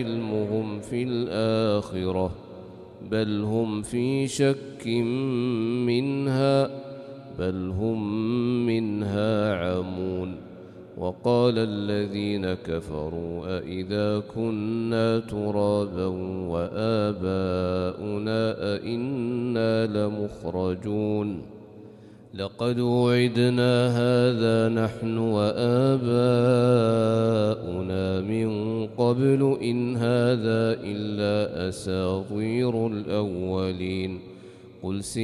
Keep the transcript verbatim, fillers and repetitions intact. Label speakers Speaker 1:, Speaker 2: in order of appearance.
Speaker 1: علمهم في الآخرة بل هم في شك منها بل هم منها عمون. وقال الذين كفروا أئذا كنا ترابا وآباؤنا أئنا لمخرجون لقد وعدنا هذا نحن وآباؤنا من قبل إن هذا إلا أساطير الأولين. قل